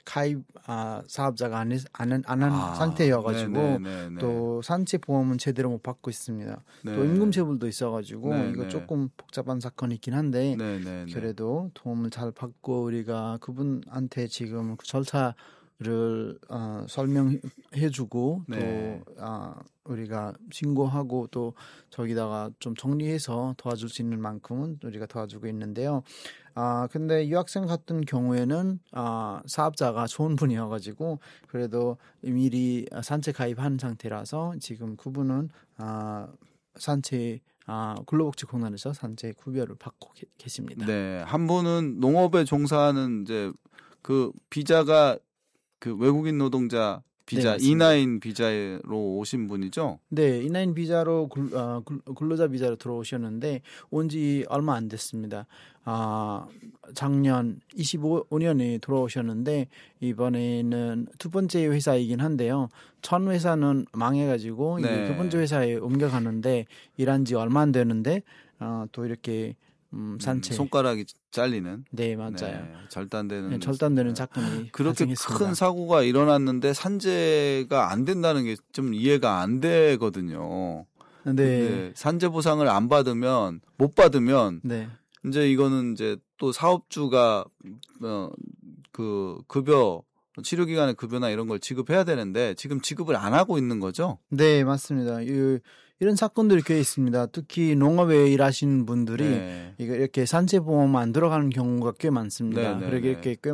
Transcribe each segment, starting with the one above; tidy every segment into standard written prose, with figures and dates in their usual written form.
가입 사업자가 안 한 상태여가지고 또 산재 보험은 제대로 못 받고 있습니다. 네. 또 임금체불도 있어가지고 네, 이거 네. 조금 복잡한 사건이긴 한데 네, 네, 네. 그래도 도움을 잘 받고 우리가 그분한테 지금 그 절차를 설명해주고 네. 또 우리가 신고하고 또 저기다가 좀 정리해서 도와줄 수 있는 만큼은 우리가 도와주고 있는데요. 근데 유학생 같은 경우에는 사업자가 좋은 분이어가지고 그래도 미리 산채 가입한 상태라서 지금 그분은 산채 근로복지공단에서 산채 급여를 받고 계십니다. 네, 한 분은 농업에 종사하는 이제 그 비자가 그 외국인 노동자 비자, 네, E9 비자로 오신 분이죠? 네, E9 비자로 근로자 비자로 들어오셨는데 온 지 얼마 안 됐습니다. 작년 25년에 들어오셨는데 이번에는 두 번째 회사이긴 한데요. 첫 회사는 망해가지고 네. 두 번째 회사에 옮겨가는데 일한 지 얼마 안 되는데 또 이렇게 산채 손가락이 잘리는. 네, 맞아요. 네, 절단되는. 절단되는 사건이 그렇게 발생했습니다. 큰 사고가 일어났는데 산재가 안 된다는 게 좀 이해가 안 되거든요. 네. 산재 보상을 안 받으면 못 받으면 네. 이제 이거는 이제 또 사업주가 그 급여 치료 기간의 급여나 이런 걸 지급해야 되는데 지금 지급을 안 하고 있는 거죠? 네, 맞습니다. 이런 사건들이 꽤 있습니다. 특히 농업에 일하시는 분들이 네. 이렇게 산재보험 안 들어가는 경우가 꽤 많습니다. 네, 그러게 이렇게 꽤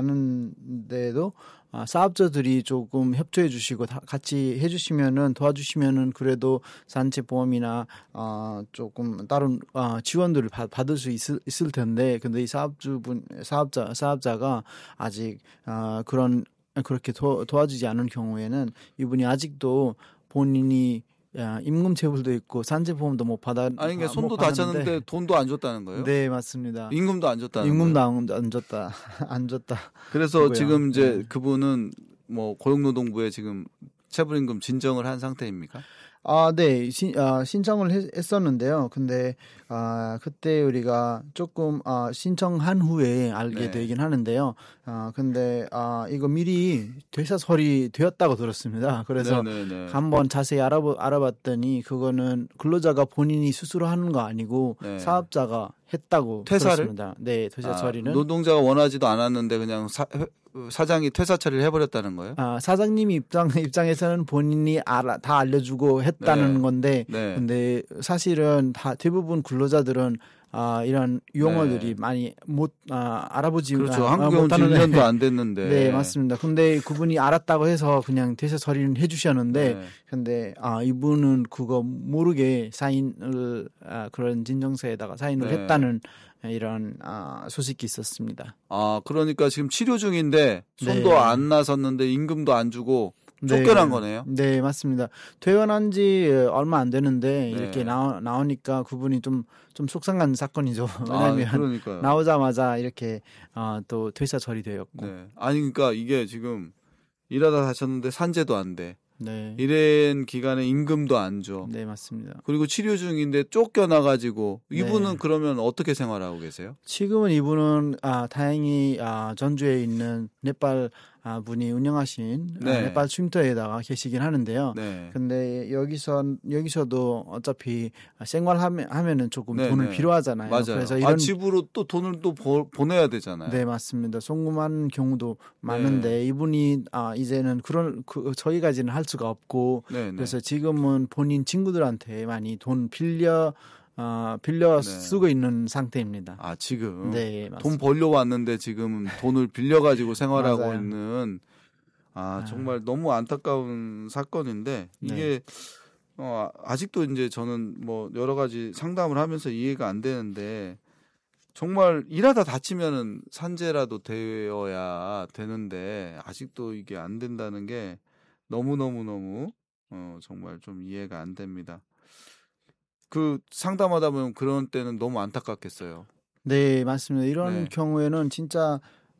많은데도 사업자들이 조금 협조해 주시고 같이 해주시면은 도와주시면은 그래도 산재보험이나 조금 다른 지원들을 받을 수 있을 텐데, 근데 이 사업자가 아직 그렇게 도와주지 않은 경우에는 이분이 아직도 본인이 임금체불도 있고 산재보험도 못 받아. 그러니까 손도 다쳤는데 돈도 안 줬다는 거예요? 네, 맞습니다. 임금도 안 줬다는 임금도 거예요? 안 줬다. 그래서 그거요. 지금 이제 네. 그분은 뭐 고용노동부에 지금 체불임금 진정을 한 상태입니까? 네, 신청을 했었는데요. 근데 그때 우리가 조금 신청한 후에 알게 네. 되긴 하는데요. 근데 이거 미리 퇴사 처리되었다고 들었습니다. 그래서 네네네. 한번 자세히 알아봤더니 그거는 근로자가 본인이 스스로 하는 거 아니고 네. 사업자가 했다고 퇴사를? 들었습니다. 네, 퇴사 처리는. 노동자가 원하지도 않았는데 그냥 사장이 퇴사 처리를 해버렸다는 거예요? 사장님 입장에서는 본인이 다 알려주고 했다는 네. 건데, 네. 근데 사실은 대부분 근로자들은 이런 용어들이 네. 많이 못 알아보지 그렇죠. 한국에 온 지 1년도 안 됐는데. 네, 맞습니다. 근데 그분이 알았다고 해서 그냥 퇴사 처리는 해주셨는데, 네. 근데 이분은 그거 모르게 사인을 그런 진정서에다가 사인을 네. 했다는 이런 소식이 있었습니다. 그러니까 지금 치료 중인데 손도 네. 안 나섰는데 임금도 안 주고 쫓겨난 거네요. 네, 맞습니다. 퇴원한 지 얼마 안 되는데 네. 이렇게 나오니까 그분이 좀 속상한 사건이죠. 왜냐하면 그러니까요. 나오자마자 이렇게 또 퇴사 처리되었고. 네. 그러니까 이게 지금 일하다 다쳤는데 산재도 안 돼. 네. 일한 기간에 임금도 안 줘. 네, 맞습니다. 그리고 치료 중인데 쫓겨나가지고 이분은 네. 그러면 어떻게 생활하고 계세요? 지금은 이분은 다행히 전주에 있는 네팔 분이 운영하신 네. 네팔 쉼터에다가 계시긴 하는데요. 네. 근데 여기서도 어차피 생활하면은 조금 네, 돈을 네. 필요하잖아요. 맞아요. 그래서 이런 집으로 또 돈을 또 보내야 되잖아요. 네, 맞습니다. 송금하는 경우도 많은데 이분이 이제는 저희까지는 할 수가 없고 네, 네. 그래서 지금은 본인 친구들한테 많이 돈 빌려 네. 쓰고 있는 상태입니다. 지금 네, 맞습니다. 돈 벌려 왔는데 지금 돈을 빌려 가지고 생활하고 맞아요. 있는 정말 너무 안타까운 사건인데 이게 아직도 이제 저는 뭐 여러 가지 상담을 하면서 이해가 안 되는데 정말 일하다 다치면은 산재라도 되어야 되는데 아직도 이게 안 된다는 게 너무 정말 좀 이해가 안 됩니다. 그 상담하다 보면 그런 때는 너무 안타깝겠어요. 네, 맞습니다. 이런 네. 경우에는 진짜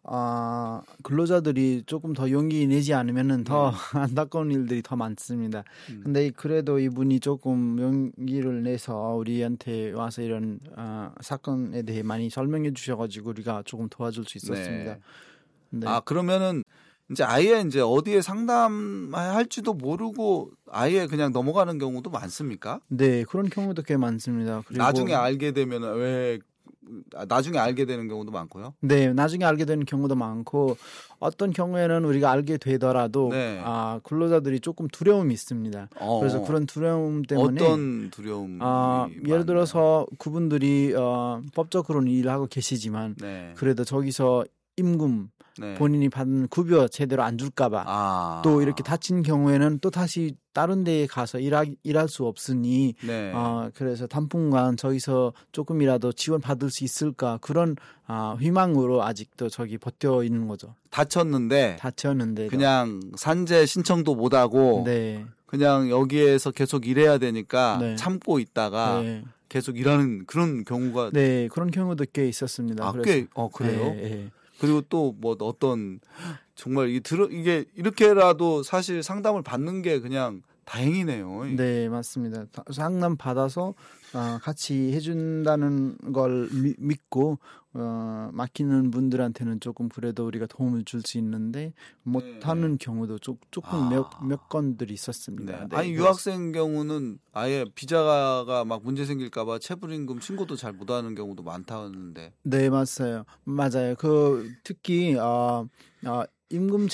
근로자들이 조금 더 용기 내지 않으면은 더 안타까운 일들이 더 많습니다. 근데 그래도 이분이 조금 용기를 내서 우리한테 와서 이런 사건에 대해 많이 설명해 주셔가지고 우리가 조금 도와줄 수 있었습니다. 네. 네. 아, 그러면은 이제 아예 이제 어디에 상담할지도 모르고 아예 그냥 넘어가는 경우도 많습니까? 네, 그런 경우도 꽤 많습니다. 그리고 나중에 알게 되면 나중에 알게 되는 경우도 많고요. 네, 나중에 알게 되는 경우도 많고 어떤 경우에는 우리가 알게 되더라도 네. 근로자들이 조금 두려움이 있습니다. 그래서 그런 두려움 때문에 어떤 두려움이 예를 들어서 그분들이 법적으로는 일을 하고 계시지만 네. 그래도 저기서 임금 네. 본인이 받는 급여 제대로 안 줄까봐 또 이렇게 다친 경우에는 또 다시 다른 데에 가서 일할 수 없으니 네. 그래서 당분간 저기서 조금이라도 지원 받을 수 있을까 그런 희망으로 아직도 저기 버텨 있는 거죠. 다쳤는데 그냥 산재 신청도 못 하고 네. 그냥 여기에서 계속 일해야 되니까 네. 참고 있다가 네. 계속 일하는 그런 경우가 네, 그런 경우도 꽤 있었습니다. 꽤 그래요? 네. 그리고 또 뭐 어떤 정말 이게 이렇게라도 사실 상담을 받는 게 그냥 다행이네요. 네, 맞습니다. 상담 받아서 같이 해준다는 걸 믿고 맡기는 분들한테는 조금 그래도 우리가 도움을 줄 수 있는데 못하는 경우도 조금 몇 건들이 있었습니다. 네. 아니 유학생 경우는 아예 비자가 막 문제 생길까봐 체불임금 신고도 잘 못하는 경우도 많다는데. 네, 맞아요. 그 특히 임금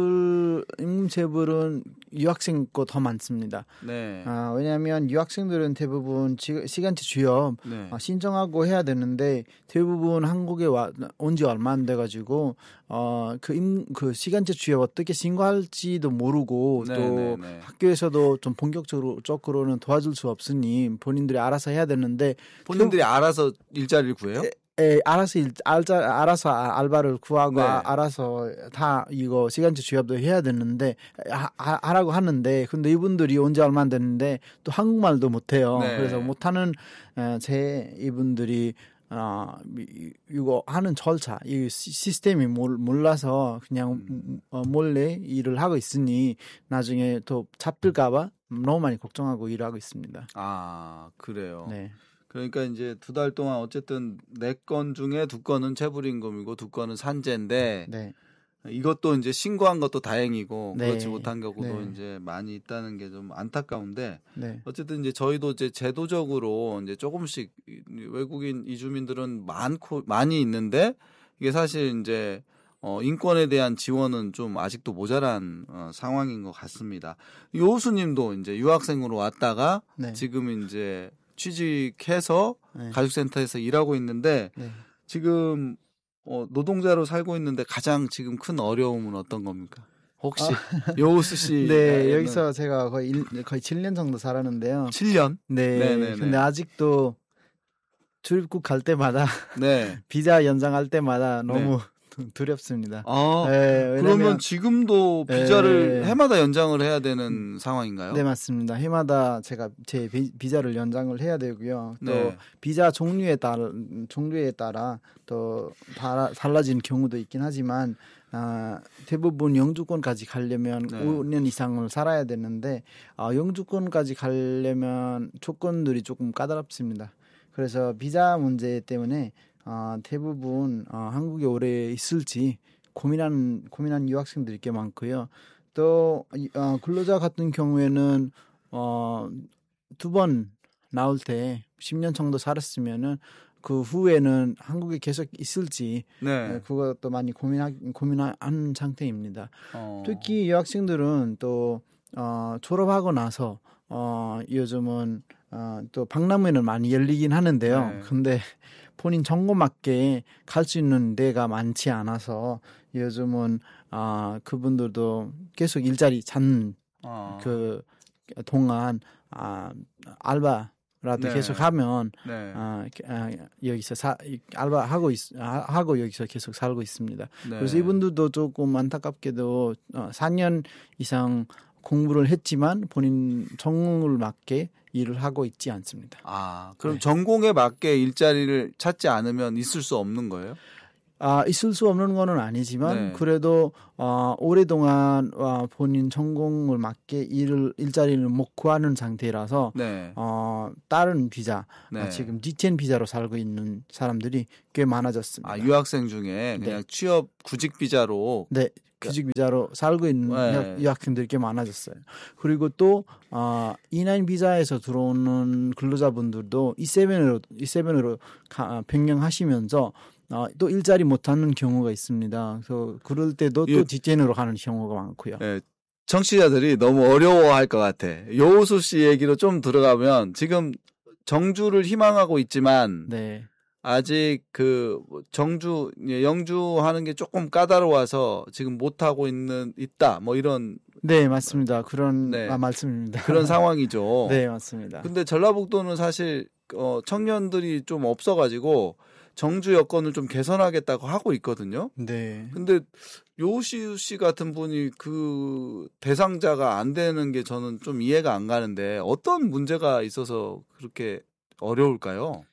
체불은 유학생 거 더 많습니다. 네. 왜냐하면 유학생들은 대부분 시간제 취업 신청하고 해야 되는데 대부분 한국에 온 지 얼마 안 돼가지고 그 시간제 취업 어떻게 신고할지도 모르고 또 학교에서도 좀 본격적으로는 도와줄 수 없으니 본인들이 알아서 해야 되는데 본인들이 알아서 일자리를 구해요? 알아서 알바를 구하고 알아서 다 이거 시간제 취업도 해야 되는데 하라고 하는데 근데 이분들이 온 지 얼마 안 됐는데 또 한국말도 못해요. 그래서 못하는 이분들이 이거 하는 절차, 이 시스템이 몰라서 그냥 몰래 일을 하고 있으니 나중에 또 잡힐까봐 너무 많이 걱정하고 일하고 있습니다. 아, 그래요. 네. 그러니까 이제 2달 동안 어쨌든 4건 중에 2건은 체불임금이고 2건은 산재인데 네. 이것도 이제 신고한 것도 다행이고 그렇지 못한 경우도 이제 많이 있다는 게 좀 안타까운데 어쨌든 이제 저희도 이제 제도적으로 이제 조금씩 외국인 이주민들은 많이 있는데 이게 사실 이제 인권에 대한 지원은 좀 아직도 모자란 상황인 것 같습니다. 요수님도 이제 유학생으로 왔다가 지금 이제 취직해서 가족센터에서 일하고 있는데 지금 노동자로 살고 있는데 가장 지금 큰 어려움은 어떤 겁니까? 혹시 요우수 씨? 네, 여기서 제가 거의 7년 정도 살았는데요. 7년? 네. 근데 아직도 출입국 갈 때마다 비자 연장할 때마다 너무 두렵습니다. 그러면 지금도 비자를 해마다 연장을 해야 되는 상황인가요? 네, 맞습니다. 해마다 제가 제 비자를 연장을 해야 되고요. 또 비자 종류에 따라 또 달라지는 경우도 있긴 하지만 대부분 영주권까지 가려면 5년 이상을 살아야 되는데 영주권까지 가려면 조건들이 조금 까다롭습니다. 그래서 비자 문제 때문에 대부분 한국에 오래 있을지 고민한 유학생들이 꽤 많고요. 또 근로자 같은 경우에는 2번 나올 때 10년 정도 살았으면은 그 후에는 한국에 계속 있을지 그것도 많이 고민한 상태입니다. 특히 유학생들은 또 졸업하고 나서 요즘은 또 박람회는 많이 열리긴 하는데요. 근데 본인 전공 맞게 갈 수 있는 데가 많지 않아서 요즘은 그분들도 계속 일자리 찾는 그 동안 알바라도 계속 하면 여기서 알바하고 여기서 계속 살고 있습니다. 그래서 이분들도 조금 안타깝게도 4년 이상 공부를 했지만 본인 전공을 맞게 일을 하고 있지 않습니다. 그럼 전공에 맞게 일자리를 찾지 않으면 있을 수 없는 거예요? 있을 수 없는 거는 아니지만 네. 그래도 오랫동안 본인 전공을 맞게 일자리를 못 구하는 상태라서 네. 다른 비자 네. 지금 D10 비자로 살고 있는 사람들이 꽤 많아졌습니다. 유학생 중에 그냥 네. 취업 구직 비자로 네. 구직 비자로 살고 있는 네. 유학생들이 꽤 많아졌어요. 그리고 또 E9 비자에서 들어오는 근로자분들도 E7으로 변경하시면서 또 일자리 못하는 경우가 있습니다. 그래서 그럴 때도 또 D10으로 가는 경우가 많고요. 네. 청취자들이 너무 어려워할 것 같아. 여우수 씨 얘기로 좀 들어가면 지금 정주를 희망하고 있지만 네. 아직 그 영주 하는 게 조금 까다로워서 지금 못 하고 있다. 뭐 이런. 네, 맞습니다. 그런 말씀입니다. 그런 상황이죠. 네, 맞습니다. 근데 전라북도는 사실 청년들이 좀 없어가지고 정주 여건을 좀 개선하겠다고 하고 있거든요. 네. 근데 요시우 씨 같은 분이 그 대상자가 안 되는 게 저는 좀 이해가 안 가는데 어떤 문제가 있어서 그렇게 어려울까요?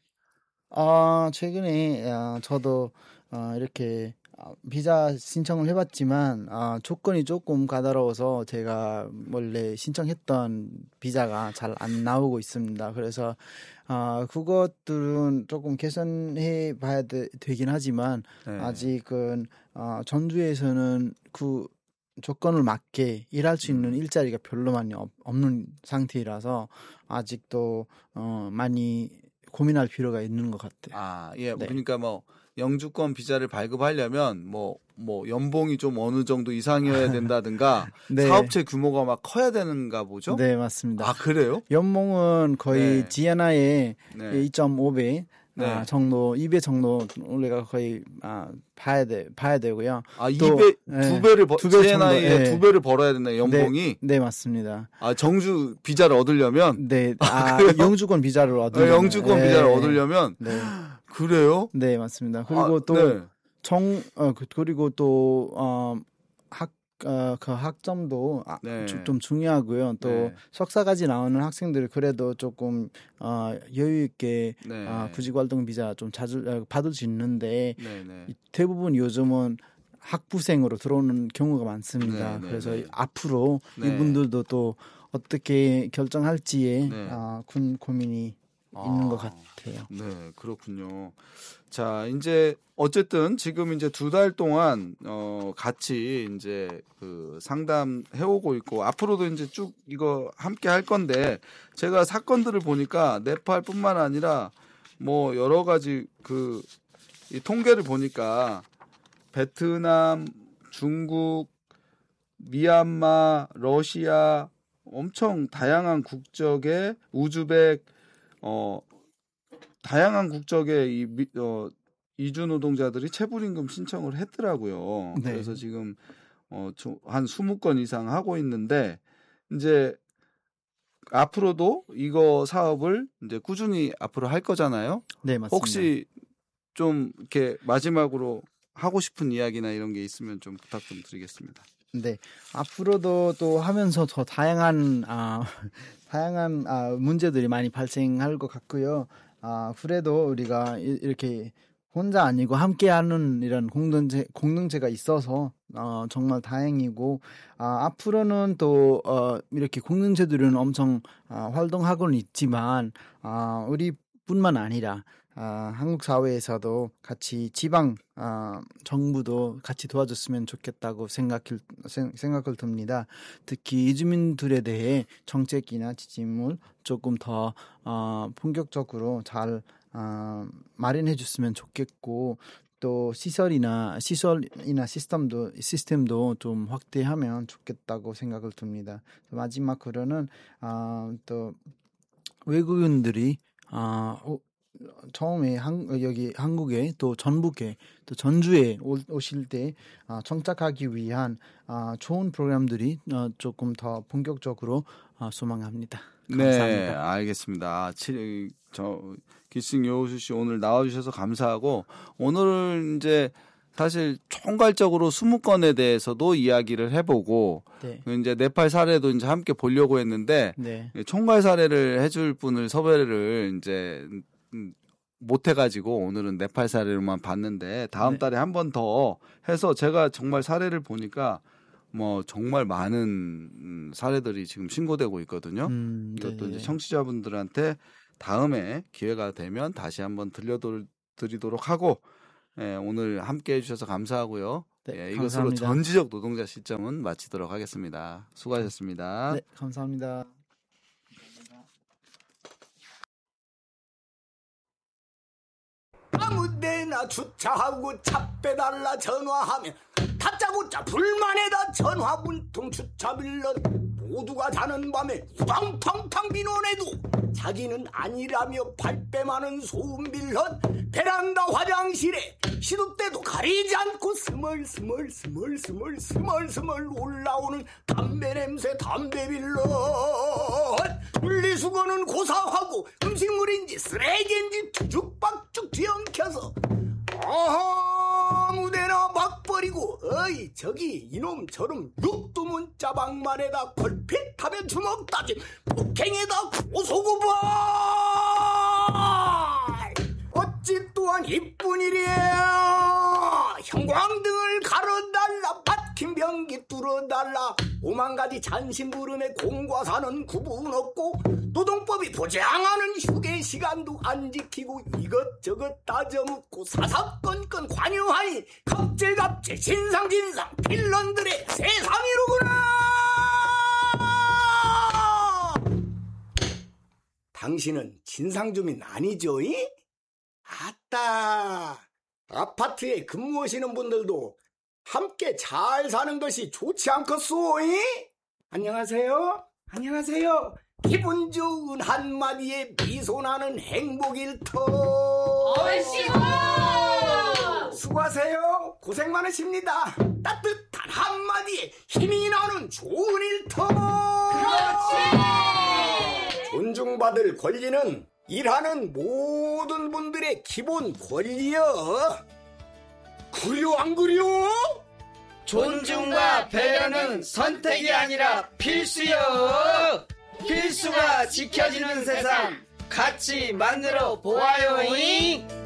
최근에 저도 이렇게 비자 신청을 해봤지만 조건이 조금 까다로워서 제가 원래 신청했던 비자가 잘 안 나오고 있습니다. 그래서 그것들은 조금 개선해 봐야 되긴 하지만 네. 아직은 전주에서는 그 조건을 맞게 일할 수 있는 일자리가 별로 많이 없는 상태라서 아직도 많이 고민할 필요가 있는 것 같아요. 예. 네. 그러니까 뭐 영주권 비자를 발급하려면 뭐 연봉이 좀 어느 정도 이상이어야 된다든가 네. 사업체 규모가 막 커야 되는가 보죠? 네, 맞습니다. 그래요? 연봉은 거의 네. 지에나의 네. 2.5배 네. 정도, 2배 정도 우리가 거의 봐야 되고요. 2배, 두 배를 지에나의 두 배를 벌어야 된다 연봉이. 네, 맞습니다. 정주 비자를 얻으려면. 네, 영주권 비자를 얻으려면. 영주권 비자를 얻으려면. 네. 그래요? 네, 맞습니다. 그리고 또 네. 그리고 또 그 학점도 네. 좀 중요하고요. 또 네. 석사까지 나오는 학생들 그래도 조금 여유 있게 네. 구직활동 비자 좀 자주 받을 수 있는데 네. 대부분 요즘은 학부생으로 들어오는 경우가 많습니다. 네. 그래서 앞으로 네. 이분들도 또 어떻게 결정할지에 네. 고민이 있는 것 같아요. 네, 그렇군요. 자, 이제 어쨌든 지금 이제 2달 동안 같이 이제 그 상담해 오고 있고 앞으로도 이제 쭉 이거 함께 할 건데 제가 사건들을 보니까 네팔뿐만 아니라 뭐 여러 가지 이 통계를 보니까 베트남, 중국, 미얀마, 러시아 엄청 다양한 국적의 우즈벡 다양한 국적의 이주 노동자들이 체불임금 신청을 했더라고요. 네. 그래서 지금 한 20건 이상 하고 있는데 이제 앞으로도 이거 사업을 이제 꾸준히 앞으로 할 거잖아요. 네, 맞습니다. 혹시 좀 이렇게 마지막으로 하고 싶은 이야기나 이런 게 있으면 좀 부탁 좀 드리겠습니다. 네, 앞으로도 또 하면서 더 다양한 문제들이 많이 발생할 것 같고요. 그래도 우리가 이렇게 혼자 아니고 함께하는 이런 공동체가 있어서 정말 다행이고 앞으로는 또 이렇게 공동체들은 엄청 활동하고는 있지만 우리뿐만 아니라 한국 사회에서도 같이 지방 정부도 같이 도와줬으면 좋겠다고 생각을 듭니다. 특히 이주민들에 대해 정책이나 지침을 조금 더 본격적으로 잘 마련해 줬으면 좋겠고 또 시스템이나 시스템도 좀 확대하면 좋겠다고 생각을 듭니다. 마지막으로는 또 외국인들이 처음에 여기 한국에 또 전북에 또 전주에 오실 때 정착하기 위한 좋은 프로그램들이 조금 더 본격적으로 소망합니다. 감사합니다. 네, 알겠습니다. 기싱 여우수 씨 오늘 나와주셔서 감사하고 오늘은 이제 사실 총괄적으로 20건에 대해서도 이야기를 해보고 네. 이제 네팔 사례도 이제 함께 보려고 했는데 네. 총괄 사례를 해줄 분을 섭외를 이제 못해가지고 오늘은 네팔 사례로만 봤는데 다음 달에 한 번 더 해서 제가 정말 사례를 보니까 뭐 정말 많은 사례들이 지금 신고되고 있거든요. 이것도 이제 청취자분들한테 다음에 기회가 되면 다시 한번 들려드리도록 하고 오늘 함께 해주셔서 감사하고요. 네, 이것으로 감사합니다. 전지적 노동자 시점은 마치도록 하겠습니다. 수고하셨습니다. 네, 감사합니다. 아무데나 주차하고 차 빼달라 전화하면 다짜고짜 불만에다 전화 문통 주차 빌런 모두가 자는 밤에 팡팡팡 민원해도 자기는 아니라며 발뺌하는 소음 빌런 베란다 화장실에 시도 때도 가리지 않고 스멀스멀 올라오는 담배 냄새 담배 빌런 분리수거는 고사하고 음식물인지 쓰레기인지 뒤죽박죽 뒤엉켜서 아무데나 막 버리고 어이 저기 이놈처럼 욕도 문자 방만에다 걸핏하면 주먹 따짐 폭행에다 고소고발 어찌 또한 이쁜 일이야. 형광등을 가로달라 막힌 변기 뚫어달라 오만가지 잔심부름에 공과사는 구분 없고 노동법이 보장하는 휴게 시간도 안 지키고 이것저것 따져묻고 사사건건 관여하니 갑질갑질 진상진상 빌런들의 세상이로구나. 당신은 진상주민 아니죠? 아따 아파트에 근무하시는 분들도 함께 잘 사는 것이 좋지 않겠소? 안녕하세요. 안녕하세요. 기분 좋은 한마디에 미소나는 행복일 터. 얼씨구 수고하세요. 고생 많으십니다. 따뜻한 한마디에 힘이 나는 좋은 일 터. 그렇지. 존중받을 권리는 일하는 모든 분들의 기본 권리여. 그려 안 그려? 존중과 배려는 선택이 아니라 필수요. 필수가 지켜지는 세상 같이 만들어 보아요.